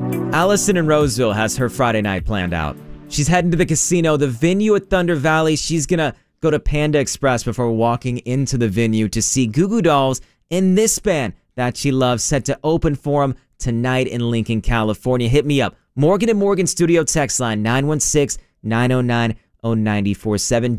Allison in Roseville has her Friday night planned out. She's heading to the casino, the venue at Thunder Valley. She's gonna go to Panda Express before walking into the venue to see Goo Goo Dolls and this band that she loves, set to open for them tonight in Lincoln, California. Hit me up. Morgan & Morgan Studio text line 916-909-0947.